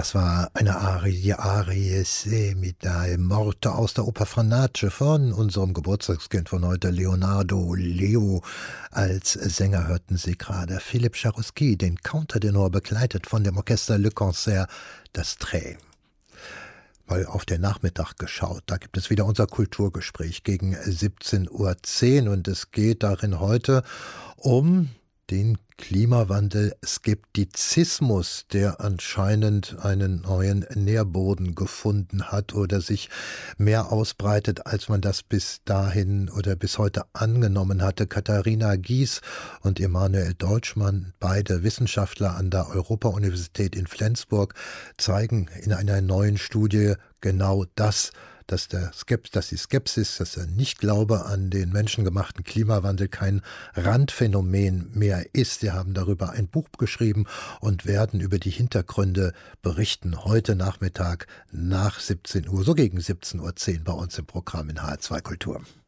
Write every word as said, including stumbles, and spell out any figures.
Das war eine Arie, die Arie Semitae Morte aus der Oper Franace von unserem Geburtstagskind von heute, Leonardo Leo. Als Sänger hörten Sie gerade Philippe Charouski, den Countertenor, begleitet von dem Orchester Le Concert d'Astrée. Mal auf den Nachmittag geschaut, da gibt es wieder unser Kulturgespräch gegen siebzehn Uhr zehn und es geht darin heute um den Klimawandel, Skeptizismus, der anscheinend einen neuen Nährboden gefunden hat oder sich mehr ausbreitet, als man das bis dahin oder bis heute angenommen hatte. Katharina Gies und Emanuel Deutschmann, beide Wissenschaftler an der Europa-Universität in Flensburg, zeigen in einer neuen Studie genau das, dass, der Skeps, dass die Skepsis, dass der Nichtglaube an den menschengemachten Klimawandel kein Randphänomen mehr ist. Sie haben darüber ein Buch geschrieben und werden über die Hintergründe berichten. Heute Nachmittag nach siebzehn Uhr, so gegen siebzehn Uhr zehn bei uns im Programm in H R zwei Kultur.